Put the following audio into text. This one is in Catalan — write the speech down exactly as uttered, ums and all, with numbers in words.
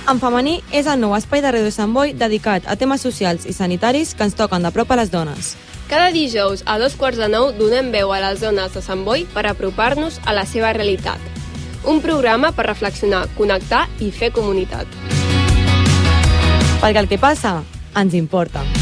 En femení és el nou espai de Ràdio Sant Boi dedicat a temes socials i sanitaris que ens toquen de prop a les dones. Cada dijous a dos quarts de nou donem veu a les dones de Sant Boi per apropar-nos a la seva realitat. Un programa per reflexionar, connectar i fer comunitat. Perquè el que passa ens importa.